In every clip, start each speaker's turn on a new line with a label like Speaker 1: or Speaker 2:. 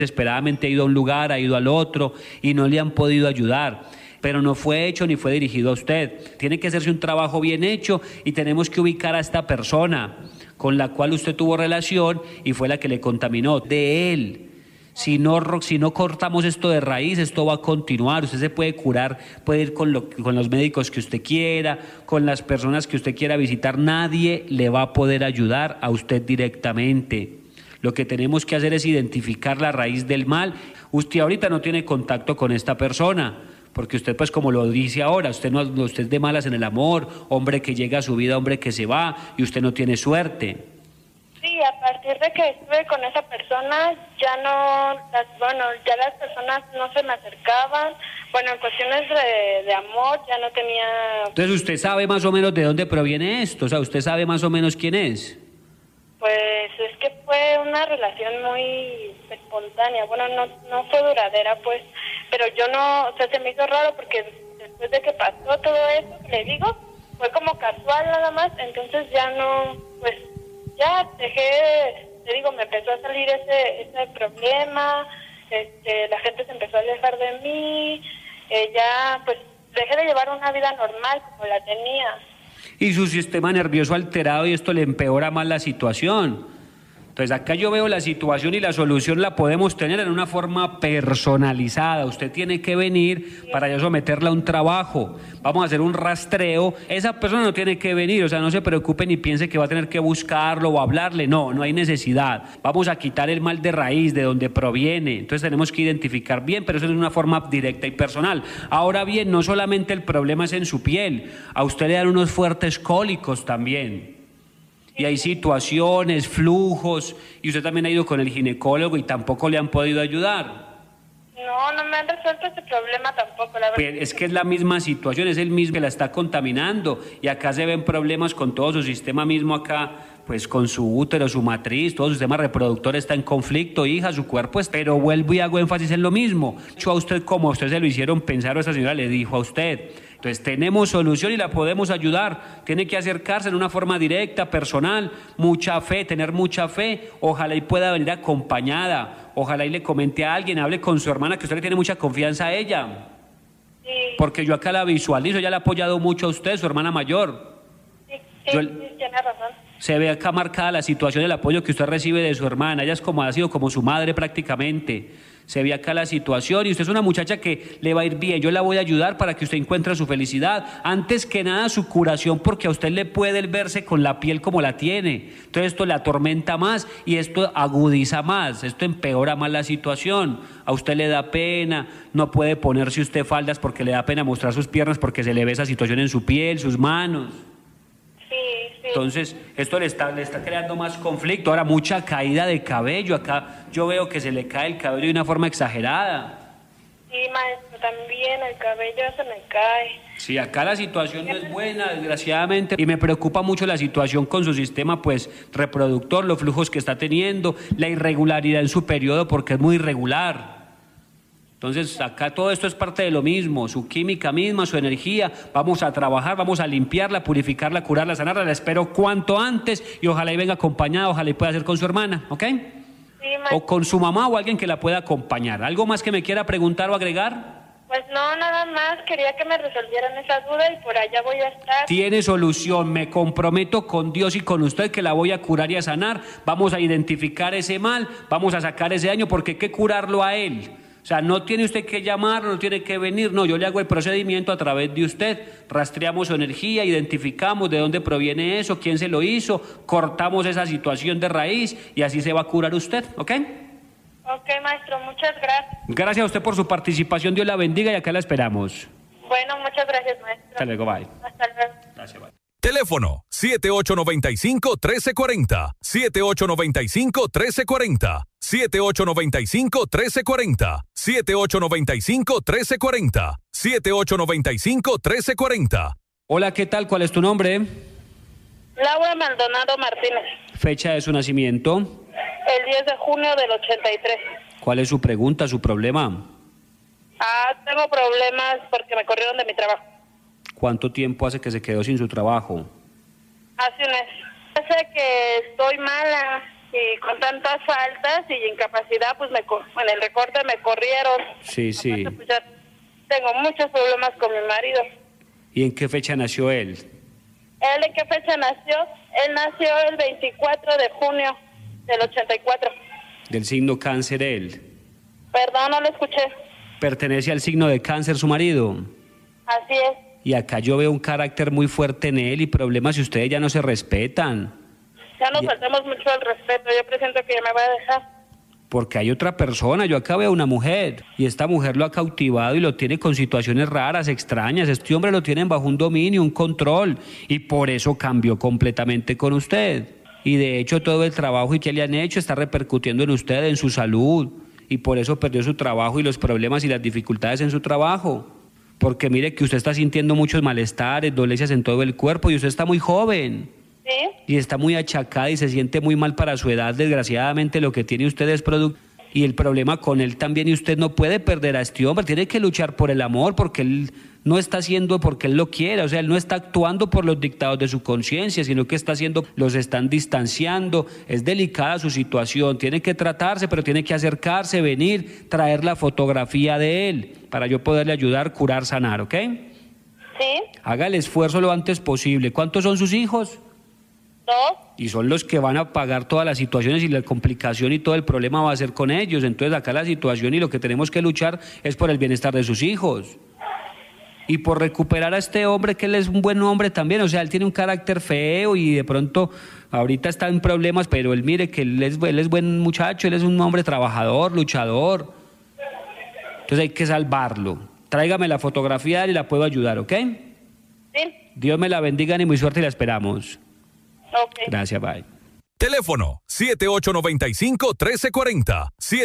Speaker 1: desesperadamente ha ido a un lugar, ha ido al otro y no le han podido ayudar. Pero no fue hecho ni fue dirigido a usted. Tiene que hacerse un trabajo bien hecho y tenemos que ubicar a esta persona con la cual usted tuvo relación y fue la que le contaminó, de él. Si no cortamos esto de raíz, esto va a continuar. Usted se puede curar, puede ir con los médicos que usted quiera, con las personas que usted quiera visitar. Nadie le va a poder ayudar a usted directamente. Lo que tenemos que hacer es identificar la raíz del mal. Usted ahorita no tiene contacto con esta persona, porque usted, pues como lo dice ahora, usted es de malas en el amor, hombre que llega a su vida, hombre que se va, y usted no tiene suerte.
Speaker 2: Sí, a partir de que estuve con esa persona, ya las personas no se me acercaban. Bueno, en cuestiones de amor ya no tenía...
Speaker 1: Entonces, ¿usted sabe más o menos de dónde proviene esto? O sea, ¿usted sabe más o menos quién es?
Speaker 2: Pues es que fue una relación muy espontánea. Bueno, no fue duradera, pues, pero yo no, o sea, se me hizo raro porque después de que pasó todo eso, le digo, fue como casual nada más, entonces ya no, pues, ya dejé, te digo, me empezó a salir ese problema, la gente se empezó a alejar de mí, ya, pues, dejé de llevar una vida normal como la tenía.
Speaker 1: Y su sistema nervioso alterado y esto le empeora más la situación. Entonces acá yo veo la situación y la solución la podemos tener en una forma personalizada. Usted tiene que venir para yo someterla a un trabajo. Vamos a hacer un rastreo. Esa persona no tiene que venir, o sea, no se preocupe ni piense que va a tener que buscarlo o hablarle. No hay necesidad. Vamos a quitar el mal de raíz, de donde proviene. Entonces tenemos que identificar bien, pero eso es de una forma directa y personal. Ahora bien, no solamente el problema es en su piel. A usted le dan unos fuertes cólicos también. Y hay situaciones, flujos, y usted también ha ido con el ginecólogo y tampoco le han podido ayudar.
Speaker 2: No me han resuelto ese problema tampoco, la verdad.
Speaker 1: Pues es que es la misma situación, es el mismo que la está contaminando, y acá se ven problemas con todo su sistema mismo acá, pues con su útero, su matriz, todo su sistema reproductor está en conflicto, hija, su cuerpo es, pero vuelvo y hago énfasis en lo mismo. Yo a usted, como a usted se lo hicieron pensar, o esta señora le dijo a usted. Entonces tenemos solución y la podemos ayudar. Tiene que acercarse en una forma directa, personal, mucha fe, tener mucha fe. Ojalá y pueda venir acompañada. Ojalá y le comente a alguien, hable con su hermana, que usted le tiene mucha confianza a ella.
Speaker 2: Sí.
Speaker 1: Porque yo acá la visualizo, ya le ha apoyado mucho a usted, su hermana mayor.
Speaker 2: Sí, tiene razón.
Speaker 1: Se ve acá marcada la situación, el apoyo que usted recibe de su hermana. Ella ha sido como su madre prácticamente. Se ve acá la situación y usted es una muchacha que le va a ir bien. Yo la voy a ayudar para que usted encuentre su felicidad. Antes que nada su curación, porque a usted le puede el verse con la piel como la tiene. Entonces esto le atormenta más y esto agudiza más, esto empeora más la situación. A usted le da pena, no puede ponerse usted faldas porque le da pena mostrar sus piernas porque se le ve esa situación en su piel, sus manos.
Speaker 2: Sí.
Speaker 1: Entonces, esto le está creando más conflicto. Ahora, mucha caída de cabello. Acá yo veo que se le cae el cabello de una forma exagerada.
Speaker 2: Sí, maestro, también el cabello se me cae.
Speaker 1: Sí, acá la situación no es buena, desgraciadamente, y me preocupa mucho la situación con su sistema, pues, reproductor, los flujos que está teniendo, la irregularidad en su periodo, porque es muy irregular. Entonces, acá todo esto es parte de lo mismo, su química misma, su energía. Vamos a trabajar, vamos a limpiarla, purificarla, curarla, sanarla. La espero cuanto antes y ojalá y venga acompañada, ojalá y pueda ser con su hermana, ¿ok?
Speaker 2: Sí,
Speaker 1: o con su mamá o alguien que la pueda acompañar. ¿Algo más que me quiera preguntar o agregar?
Speaker 2: Pues no, nada más. Quería que me resolvieran esa duda y por allá voy a estar.
Speaker 1: Tiene solución, me comprometo con Dios y con usted que la voy a curar y a sanar. Vamos a identificar ese mal, vamos a sacar ese daño porque hay que curarlo a él. O sea, no tiene usted que llamar, no tiene que venir, no, yo le hago el procedimiento a través de usted, rastreamos su energía, identificamos de dónde proviene eso, quién se lo hizo, cortamos esa situación de raíz y así se va a curar usted, ¿ok?
Speaker 2: Ok, maestro, muchas gracias.
Speaker 1: Gracias a usted por su participación, Dios la bendiga y acá la esperamos.
Speaker 2: Bueno, muchas gracias, maestro.
Speaker 1: Hasta luego, bye.
Speaker 2: Hasta luego.
Speaker 1: Gracias, bye.
Speaker 3: Teléfono 7895-1340, 7895-1340, 7895-1340, 7895-1340, 7895-1340.
Speaker 1: Hola, ¿qué tal? ¿Cuál es tu nombre?
Speaker 2: Laura Maldonado Martínez.
Speaker 1: Fecha de su nacimiento.
Speaker 2: El 10 de junio del 83.
Speaker 1: ¿Cuál es su pregunta, su problema?
Speaker 2: Tengo problemas porque me corrieron de mi trabajo.
Speaker 1: ¿Cuánto tiempo hace que se quedó sin su trabajo?
Speaker 2: Hace un mes. Sé que estoy mala, y con tantas faltas y incapacidad, pues en el recorte me corrieron.
Speaker 1: Sí, sí.
Speaker 2: Entonces, pues ya tengo muchos problemas con mi marido.
Speaker 1: ¿Y en qué fecha nació él?
Speaker 2: ¿Él en qué fecha nació? Él nació el 24 de junio del 84.
Speaker 1: ¿Del signo cáncer él?
Speaker 2: Perdón, no lo escuché.
Speaker 1: ¿Pertenece al signo de cáncer su marido?
Speaker 2: Así es.
Speaker 1: Y acá yo veo un carácter muy fuerte en él y problemas si ustedes ya no se respetan.
Speaker 2: Ya nos faltamos mucho al respeto. Yo presiento que ya me va a dejar.
Speaker 1: Porque hay otra persona, yo acá veo una mujer y esta mujer lo ha cautivado y lo tiene con situaciones raras, extrañas. Este hombre lo tiene bajo un dominio, un control y por eso cambió completamente con usted. Y de hecho todo el trabajo que le han hecho está repercutiendo en usted, en su salud y por eso perdió su trabajo y los problemas y las dificultades en su trabajo. Porque mire que usted está sintiendo muchos malestares, dolencias en todo el cuerpo y usted está muy joven.
Speaker 2: ¿Sí?
Speaker 1: Y está muy achacada y se siente muy mal para su edad. Desgraciadamente lo que tiene usted es producto. Y el problema con él también, y usted no puede perder a este hombre, tiene que luchar por el amor, porque él no está haciendo porque él lo quiera, o sea, él no está actuando por los dictados de su conciencia, sino que está haciendo, los están distanciando, es delicada su situación, tiene que tratarse, pero tiene que acercarse, venir, traer la fotografía de él, para yo poderle ayudar, curar, sanar, ¿ok?
Speaker 2: Sí.
Speaker 1: Haga el esfuerzo lo antes posible. ¿Cuántos son sus hijos?
Speaker 2: 2.
Speaker 1: Y son los que van a pagar todas las situaciones y la complicación y todo el problema va a ser con ellos. Entonces acá la situación y lo que tenemos que luchar es por el bienestar de sus hijos. Y por recuperar a este hombre, que él es un buen hombre también. O sea, él tiene un carácter feo y de pronto ahorita está en problemas, pero él mire que él es buen muchacho, él es un hombre trabajador, luchador. Entonces hay que salvarlo. Tráigame la fotografía y la puedo ayudar, ¿ok?
Speaker 2: Sí.
Speaker 1: Dios me la bendiga y muy suerte y la esperamos.
Speaker 2: Ok.
Speaker 1: Gracias, bye.
Speaker 3: Teléfono 7895-1340,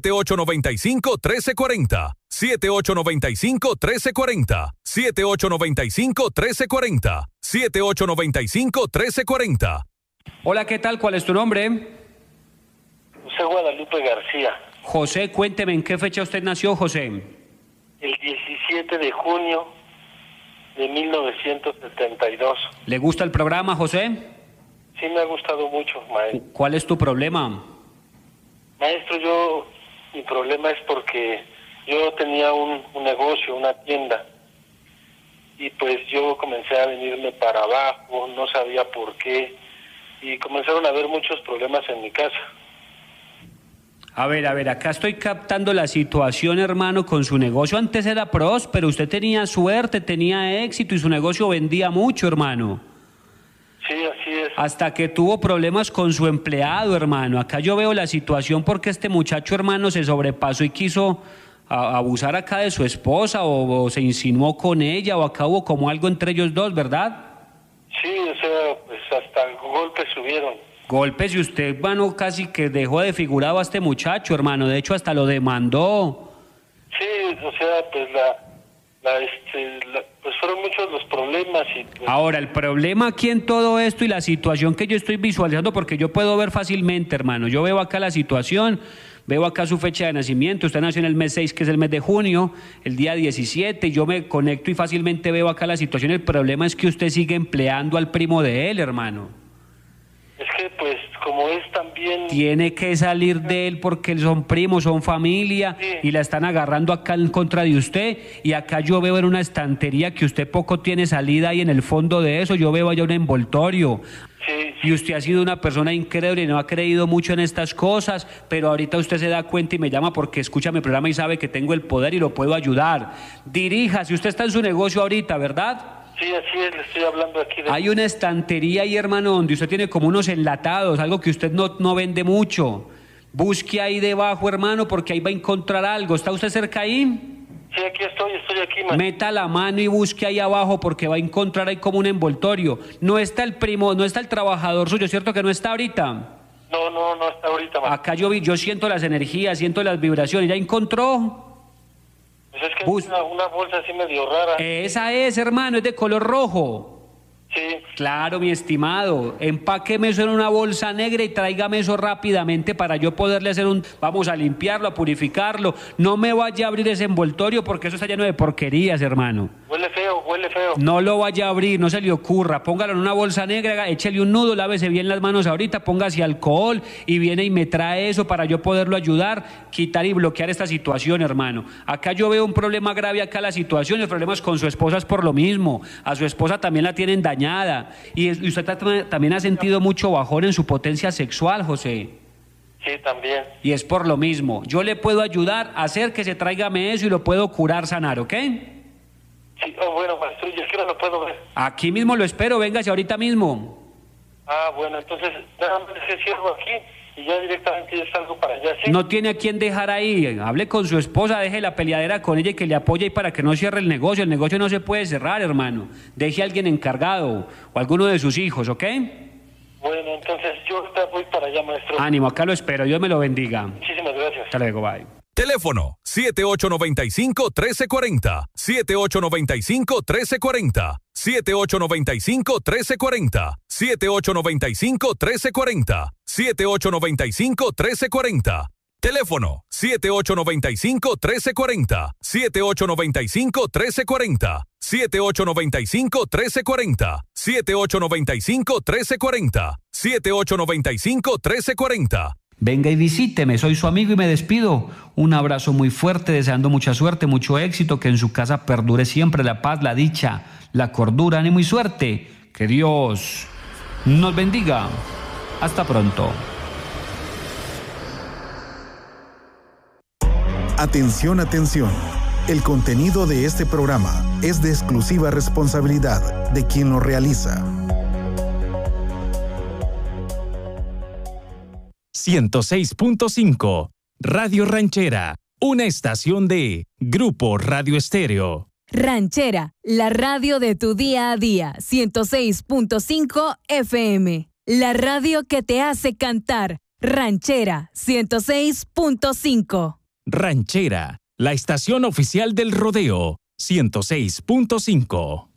Speaker 3: 7895-1340, 7895-1340, 7895-1340, 7895-1340.
Speaker 1: Hola, ¿qué tal? ¿Cuál es tu nombre?
Speaker 4: José Guadalupe García.
Speaker 1: José, cuénteme, ¿en qué fecha usted nació, José?
Speaker 4: El 17 de junio de 1972.
Speaker 1: ¿Le gusta el programa, José?
Speaker 4: Sí, me ha gustado mucho, maestro.
Speaker 1: ¿Cuál es tu problema?
Speaker 4: Maestro, mi problema es porque yo tenía un negocio, una tienda, y pues yo comencé a venirme para abajo, no sabía por qué, y comenzaron a haber muchos problemas en mi casa.
Speaker 1: A ver, acá estoy captando la situación, hermano, con su negocio. Antes era próspero, usted tenía suerte, tenía éxito y su negocio vendía mucho, hermano.
Speaker 4: Sí, así es.
Speaker 1: Hasta que tuvo problemas con su empleado, hermano. Acá yo veo la situación porque este muchacho, hermano, se sobrepasó y quiso abusar acá de su esposa o se insinuó con ella o acá hubo como algo entre ellos dos, ¿verdad?
Speaker 4: Sí, o sea, pues hasta golpes subieron.
Speaker 1: Golpes y usted, hermano, casi que dejó desfigurado a este muchacho, hermano. De hecho, hasta lo demandó.
Speaker 4: Sí, o sea, pues pues fueron muchos los problemas y pues...
Speaker 1: Ahora, el problema aquí en todo esto y la situación que yo estoy visualizando, porque yo puedo ver fácilmente, hermano, yo veo acá la situación, veo acá su fecha de nacimiento, usted nació en el mes 6, que es el mes de junio, el día 17, yo me conecto y fácilmente veo acá la situación. El problema es que usted sigue empleando al primo de él, hermano.
Speaker 4: Es que pues como es también...
Speaker 1: Tiene que salir de él porque son primos, son familia,
Speaker 4: sí.
Speaker 1: Y la están agarrando acá en contra de usted. Y acá yo veo en una estantería que usted poco tiene salida ahí en el fondo de eso, yo veo allá un envoltorio.
Speaker 4: Sí.
Speaker 1: Y usted ha sido una persona incrédula y no ha creído mucho en estas cosas, pero ahorita usted se da cuenta y me llama porque escucha mi programa y sabe que tengo el poder y lo puedo ayudar. Diríjase, usted está en su negocio ahorita, ¿verdad?
Speaker 4: Sí, así es, le estoy hablando aquí de...
Speaker 1: Hay una estantería ahí, hermano, donde usted tiene como unos enlatados, algo que usted no vende mucho. Busque ahí debajo, hermano, porque ahí va a encontrar algo. ¿Está usted cerca ahí?
Speaker 4: Sí, aquí estoy aquí, man.
Speaker 1: Meta la mano y busque ahí abajo porque va a encontrar ahí como un envoltorio. No está el primo, no está el trabajador suyo, ¿cierto que no está ahorita?
Speaker 4: No está ahorita, man.
Speaker 1: Acá yo siento las energías, siento las vibraciones. ¿Ya encontró?
Speaker 4: Pues es que una bolsa así medio rara.
Speaker 1: Esa es, hermano, es de color rojo.
Speaker 4: Sí.
Speaker 1: Claro, mi estimado. Empáqueme eso en una bolsa negra y tráigame eso rápidamente para yo poderle hacer vamos a limpiarlo, a purificarlo. No me vaya a abrir ese envoltorio porque eso está lleno de porquerías, hermano.
Speaker 4: Huele feo.
Speaker 1: No lo vaya a abrir, no se le ocurra. Póngalo en una bolsa negra, échele un nudo, lávese bien las manos ahorita, póngase alcohol y viene y me trae eso para yo poderlo ayudar, quitar y bloquear esta situación, hermano. Acá yo veo un problema grave acá la situación, el problema es con su esposa es por lo mismo. A su esposa también la tienen dañada. Y usted también ha sentido mucho bajón en su potencia sexual, José.
Speaker 4: Sí, también.
Speaker 1: Y es por lo mismo. Yo le puedo ayudar a hacer que se tráigame eso y lo puedo curar, sanar, ¿ok?
Speaker 4: Sí, bueno, maestro, ¿y es que no lo puedo ver?
Speaker 1: Aquí mismo lo espero, véngase ahorita mismo.
Speaker 4: Bueno, entonces, nada más que cierro aquí y ya directamente yo salgo para allá, ¿sí?
Speaker 1: No tiene a quién dejar ahí, hable con su esposa, deje la peleadera con ella y que le apoye ahí para que no cierre el negocio no se puede cerrar, hermano. Deje a alguien encargado o alguno de sus hijos, ¿ok?
Speaker 4: Bueno, entonces yo ahorita voy para allá, maestro.
Speaker 1: Ánimo, acá lo espero, Dios me lo bendiga.
Speaker 4: Muchísimas gracias.
Speaker 1: Hasta luego, bye.
Speaker 3: Teléfono 7895-1340, 7895-1340, 7895-1340, 7895-1340, 7895-1340. Teléfono 7895-1340, 7895-1340, 7895-1340, 7895-1340, 7895-1340.
Speaker 1: Venga y visíteme, soy su amigo y me despido. Un abrazo muy fuerte, deseando mucha suerte, mucho éxito, que en su casa perdure siempre la paz, la dicha, la cordura, ánimo y suerte. Que Dios nos bendiga. Hasta pronto.
Speaker 5: Atención, atención. El contenido de este programa es de exclusiva responsabilidad de quien lo realiza.
Speaker 6: 106.5 Radio Ranchera, una estación de Grupo Radio Estéreo.
Speaker 7: Ranchera, la radio de tu día a día, 106.5 FM. La radio que te hace cantar. Ranchera, 106.5.
Speaker 6: Ranchera, la estación oficial del rodeo, 106.5.